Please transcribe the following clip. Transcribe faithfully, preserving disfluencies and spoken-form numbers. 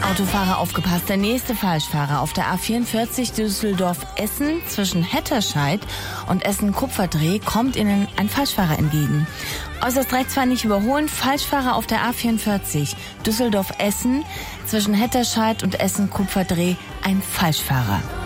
Autofahrer aufgepasst, der nächste Falschfahrer auf der A vierundvierzig Düsseldorf-Essen zwischen Hetterscheid und Essen-Kupferdreh kommt Ihnen ein Falschfahrer entgegen. Äußerst rechtsfahren nicht überholen, Falschfahrer auf der A vierundvierzig Düsseldorf-Essen zwischen Hetterscheid und Essen-Kupferdreh, ein Falschfahrer.